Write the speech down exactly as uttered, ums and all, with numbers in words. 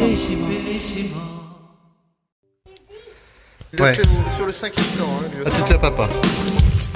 Ouais. Sur le cinquième temps. Hein, Ah, c'est déjà papa.